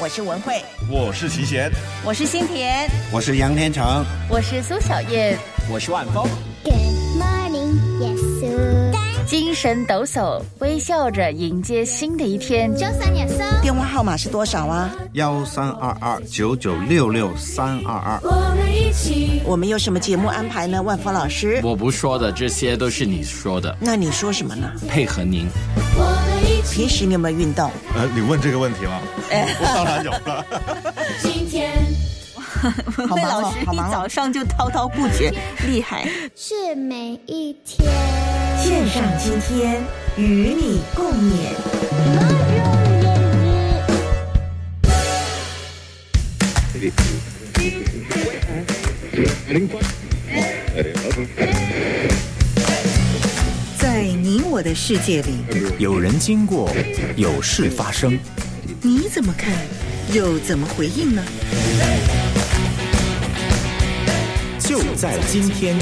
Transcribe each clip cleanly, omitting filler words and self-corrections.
我是文慧， 我是齐贤， 我是新田， 我是杨天成， 我是苏小燕， 我是万峰。 Good morning, yes sir。 精神抖擞，微笑着迎接新的一天。 周三yes sir。 电话号码是多少啊 ？132299662322。 我们有什么节目安排呢？万峰老师， 我不说的，这些都是你说的。 那你说什么呢？ 配合您。 平时你有没有运动？ 你问这个问题吗？我当然有了。 今天好忙老师一早上就滔滔不绝，厉害。 是每一天。 线上今天与你共勉。 在你我的世界里， 有人经过，有事发生， 你怎么看，又怎么回应呢？ 就在今天。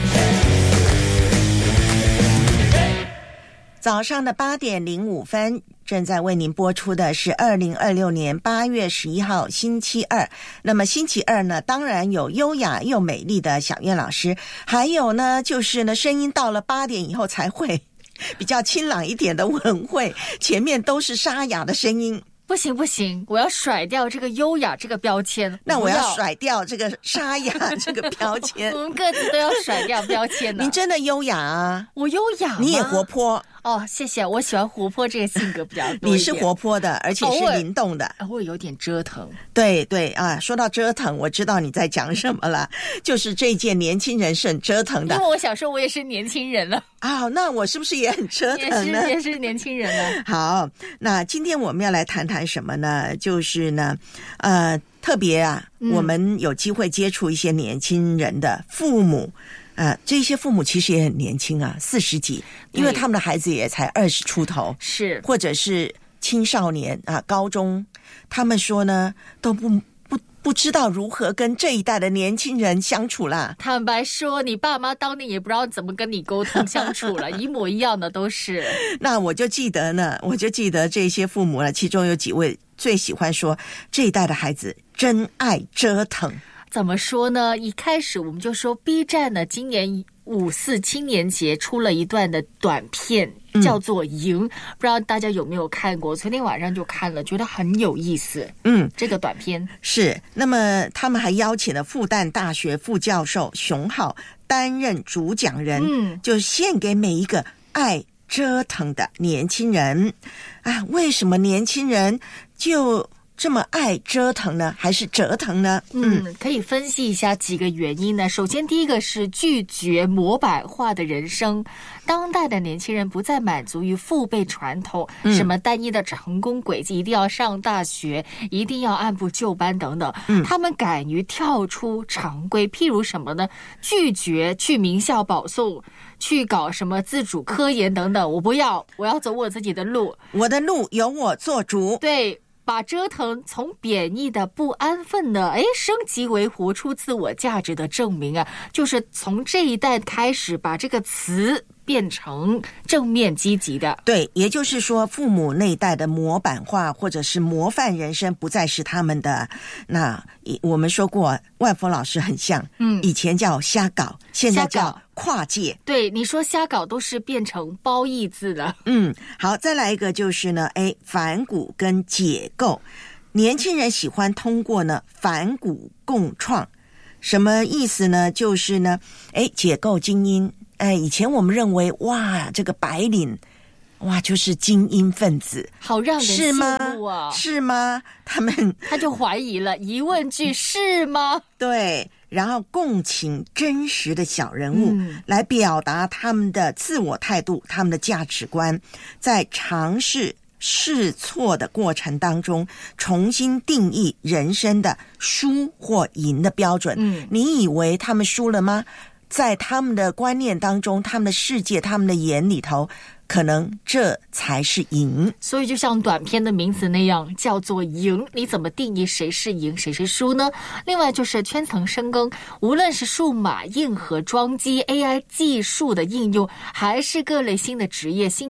早上的8点05分，正在为您播出的是2026年8月11号星期二。那么星期二呢，当然有优雅又美丽的小燕老师，还有呢就是呢声音到了8点以后才会比较清朗一点的文慧，前面都是沙哑的声音。 不行不行，我要甩掉这个优雅这个标签。 那我要甩掉这个沙哑这个标签。 我们各自都要甩掉标签的。 您真的优雅啊！ 我优雅吗？ 你也活泼哦，谢谢，我喜欢活泼这个性格比较多。 你是活泼的，而且是灵动的， 偶尔有点折腾。 对对啊，说到折腾，我知道你在讲什么了，就是这一届年轻人是很折腾的。 因为我小时候我也是年轻人了啊，那我是不是也很折腾呢？ 也是年轻人了。 好，那今天我们要来谈谈什么呢？就是呢，特别啊，我们有机会接触一些年轻人的父母。这些父母其实也很年轻啊，40几，因为他们的孩子也才20出头， 是或者是青少年啊，高中，他们说呢都不知道如何跟这一代的年轻人相处啦。 坦白说，你爸妈当年也不知道怎么跟你沟通相处了，一模一样的都是。 那我就记得这些父母呢，其中有几位最喜欢说这一代的孩子真爱折腾。 怎么说呢？一开始我们就说 B 站呢，今年54青年节出了一段的短片，叫做《赢》，不知道大家有没有看过？昨天晚上就看了，觉得很有意思。这个短片是。那么他们还邀请了复旦大学副教授熊浩担任主讲人，就献给每一个爱折腾的年轻人啊。为什么年轻人就这么爱折腾呢？还是折腾呢？ 可以分析一下几个原因呢。首先，第一个是拒绝模板化的人生。当代的年轻人不再满足于父辈传统，什么单一的成功轨迹，一定要上大学，一定要按部就班等等。他们敢于跳出常规，譬如什么呢？拒绝去名校保送，去搞什么自主科研等等。我不要，我要走我自己的路， 我的路由我做主。 对。把折腾从贬义的不安分的升级为活出自我价值的证明啊，就是从这一代开始把这个词变成正面积极的。 对，也就是说父母那一代的模板化或者是模范人生不再是他们的。那我们说过万峰老师很像，以前叫瞎搞，现在叫跨界。 对，你说瞎搞都是变成褒义字了。 好，再来一个就是呢，反骨跟解构。年轻人喜欢通过呢反骨共创，什么意思呢？就是呢，解构精英。以前我们认为哇，这个白领哇就是精英分子， 好让人羡慕啊， 是吗？他就怀疑了，疑问句是吗？ 对，然后共情真实的小人物，来表达他们的自我态度，他们的价值观，在尝试试错的过程当中，重新定义人生的输或赢的标准。你以为他们输了吗？在他们的观念当中，他们的世界，他们的眼里头，可能这才是赢。 所以就像短片的名字那样，叫做赢。你怎么定义谁是赢谁是输呢？另外就是圈层深耕，无论是数码硬核装机 AI 技术的应用，还是各类新的职业新